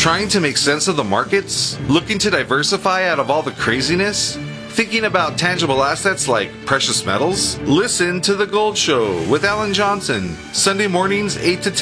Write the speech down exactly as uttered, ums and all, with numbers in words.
Trying to make sense of the markets? Looking to diversify out of all the craziness? Thinking about tangible assets like precious metals? Listen to The Gold Show with Alan Johnson, Sunday mornings eight to ten.